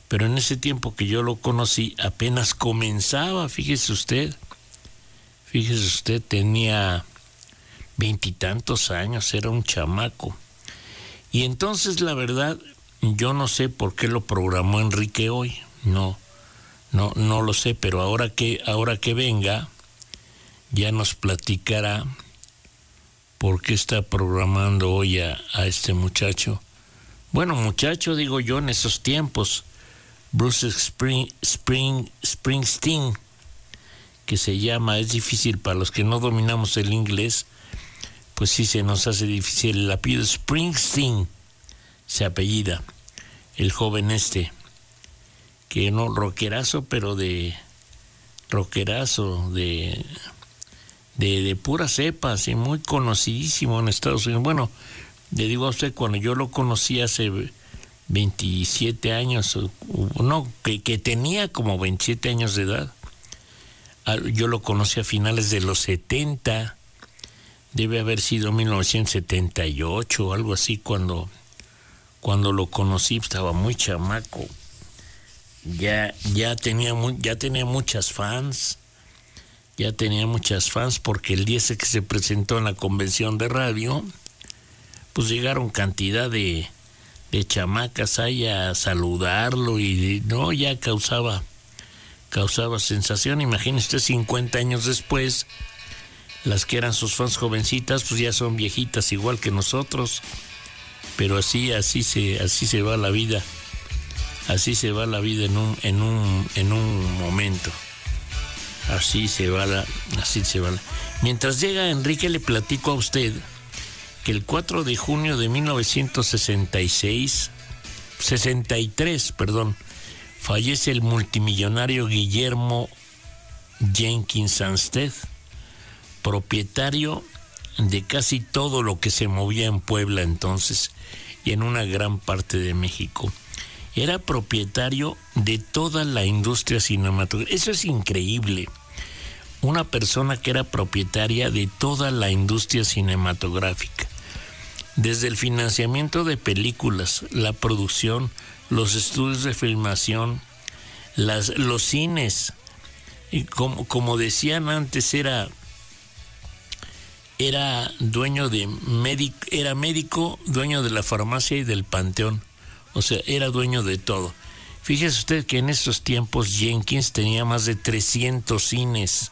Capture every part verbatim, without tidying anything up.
pero en ese tiempo que yo lo conocí apenas comenzaba, fíjese usted, fíjese usted, tenía veintitantos años, era un chamaco. Y entonces la verdad, yo no sé por qué lo programó Enrique hoy, no, no, no lo sé, pero ahora que, ahora que venga, ya nos platicará por qué está programando hoy a, a este muchacho. Bueno, muchacho, digo yo, en esos tiempos, Bruce Spring, Spring, Springsteen, que se llama, es difícil para los que no dominamos el inglés, pues sí se nos hace difícil. El apellido Springsteen se apellida, el joven este, que no, rockerazo, pero de rockerazo, de, de, de pura cepa, así, muy conocidísimo en Estados Unidos. Bueno, le digo a usted, cuando yo lo conocí hace veintisiete años, no, que, que tenía como veintisiete años de edad, yo lo conocí a finales de los setenta, debe haber sido mil novecientos setenta y ocho o algo así, cuando, cuando lo conocí, estaba muy chamaco, ya, ya, tenía, ya tenía muchas fans, ya tenía muchas fans, porque el día ese que se presentó en la convención de radio, pues llegaron cantidad de, de chamacas ahí a saludarlo y no, ya causaba, causaba sensación. Imagínese usted, cincuenta años después, las que eran sus fans jovencitas, pues ya son viejitas igual que nosotros, pero así, así se, así se va la vida, así se va la vida en un, en un, en un momento, así se va la, así se va la. Mientras llega Enrique, le platico a usted que el cuatro de junio de mil novecientos sesenta y seis, sesenta y tres, perdón, fallece el multimillonario Guillermo Jenkins Ansted, propietario de casi todo lo que se movía en Puebla entonces y en una gran parte de México. Era propietario de toda la industria cinematográfica. Eso es increíble. Una persona que era propietaria de toda la industria cinematográfica. Desde el financiamiento de películas, la producción, los estudios de filmación, las, los cines. Y como, como decían antes, era, era dueño de médico, era médico, dueño de la farmacia y del panteón. O sea, era dueño de todo. Fíjese usted que en estos tiempos Jenkins tenía más de trescientos cines,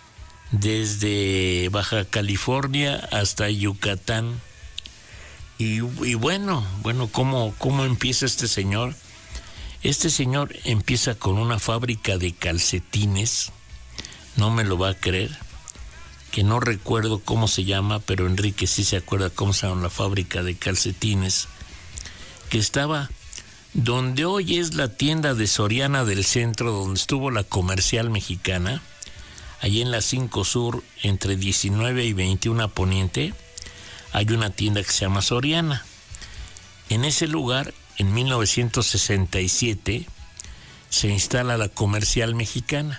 desde Baja California hasta Yucatán. Y, y bueno, bueno, ¿cómo, ¿cómo empieza este señor? Este señor empieza con una fábrica de calcetines, no me lo va a creer, que no recuerdo cómo se llama, pero Enrique sí se acuerda cómo se llama la fábrica de calcetines, que estaba donde hoy es la tienda de Soriana del Centro, donde estuvo la Comercial Mexicana, allí en la cinco Sur, entre diecinueve y veintiuno Poniente, hay una tienda que se llama Soriana. En ese lugar, en mil novecientos sesenta y siete, se instala la Comercial Mexicana.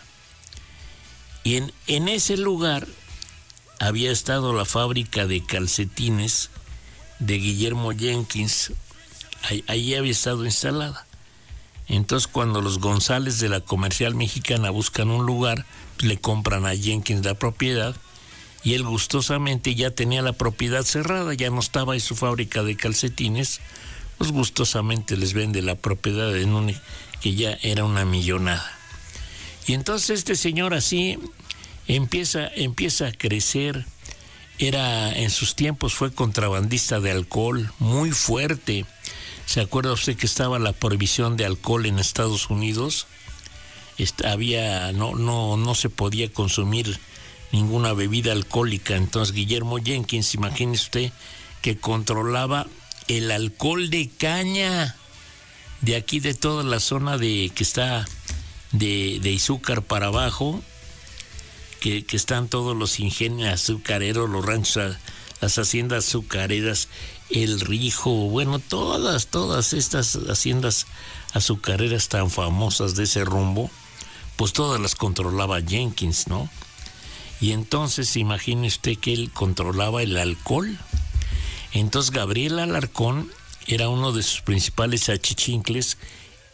Y en, en ese lugar había estado la fábrica de calcetines de Guillermo Jenkins. Ahí, ahí había estado instalada. Entonces, cuando los González de la Comercial Mexicana buscan un lugar, le compran a Jenkins la propiedad, y él gustosamente ya tenía la propiedad cerrada, ya no estaba en su fábrica de calcetines, pues gustosamente les vende la propiedad en un, que ya era una millonada. Y entonces este señor así empieza, empieza a crecer. Era, en sus tiempos fue contrabandista de alcohol, muy fuerte. ¿Se acuerda usted que estaba la prohibición de alcohol en Estados Unidos? Está, había, no, no, no se podía consumir ninguna bebida alcohólica. Entonces Guillermo Jenkins, imagínese usted, que controlaba el alcohol de caña de aquí, de toda la zona de que está de, de Izúcar para abajo, que, que están todos los ingenios azucareros, los ranchos, las haciendas azucareras, el Rijo, bueno, todas, todas estas haciendas azucareras tan famosas de ese rumbo, pues todas las controlaba Jenkins, ¿no? Y entonces imagine usted que él controlaba el alcohol. Entonces Gabriel Alarcón era uno de sus principales achichincles